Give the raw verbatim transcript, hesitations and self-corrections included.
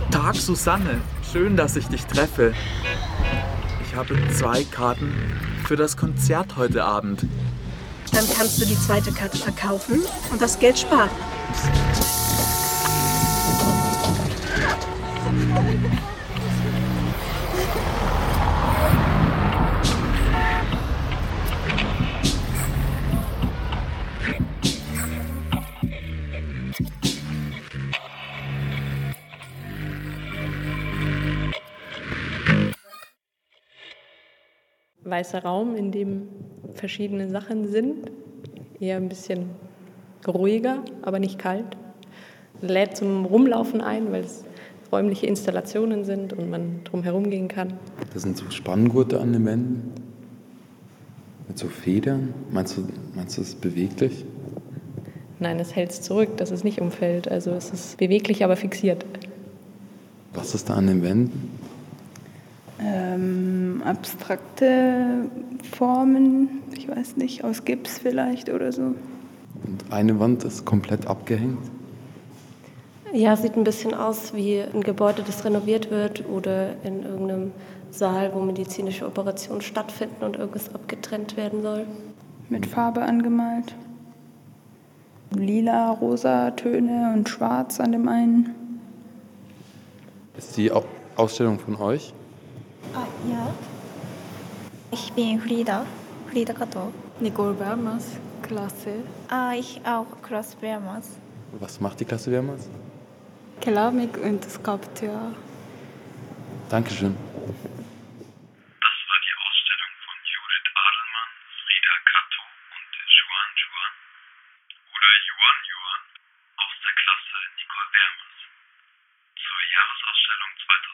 Tag, Susanne. Schön, dass ich dich treffe. Ich habe zwei Karten für das Konzert heute Abend. Dann kannst du die zweite Karte verkaufen und das Geld sparen. Weißer Raum, in dem verschiedene Sachen sind. Eher ein bisschen ruhiger, aber nicht kalt. Lädt zum Rumlaufen ein, weil es räumliche Installationen sind und man drum herum gehen kann. Das sind so Spanngurte an den Wänden. Mit so Federn. Meinst du, meinst du, es ist beweglich? Nein, es hält es zurück, dass es nicht umfällt. Also es ist beweglich, aber fixiert. Was ist da an den Wänden? Ähm, abstrakte Formen, ich weiß nicht, aus Gips vielleicht oder so. Und eine Wand ist komplett abgehängt. Ja, sieht ein bisschen aus wie ein Gebäude, das renoviert wird oder in irgendeinem Saal, wo medizinische Operationen stattfinden und irgendwas abgetrennt werden soll. Mit Farbe angemalt. Lila, rosa Töne und schwarz an dem einen. Ist die Au- Ausstellung von euch? Ah, ja. Ich bin Frida, Frida Kato. Nicole Bermas, Klasse. Ah, ich auch, Klasse Bermas. Was macht die Klasse Wehrmaß? Keramik und Skulptur. Dankeschön. Das war die Ausstellung von Judith Adelmann, Frida Kato und Juan Juan oder Juan Juan aus der Klasse Nicole Bermas zur Jahresausstellung zweitausendneunzehn.